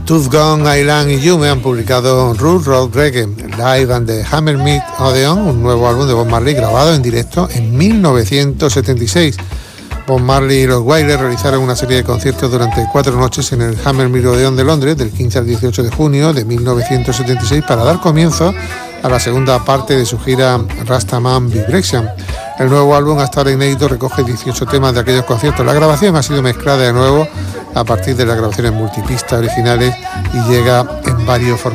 Tooth Gone Island y Yume han publicado Root Road Reggae Live and the Hammersmith Odeon, un nuevo álbum de Bob Marley grabado en directo en 1976. Bob Marley y los Wailers realizaron una serie de conciertos durante 4 noches en el Hammersmith Odeon de Londres del 15 al 18 de junio de 1976 para dar comienzo a la segunda parte de su gira Rastaman Vibration. El nuevo álbum, hasta ahora inédito, recoge 18 temas de aquellos conciertos. La grabación ha sido mezclada de nuevo a partir de las grabaciones multipista originales y llega en varios formatos.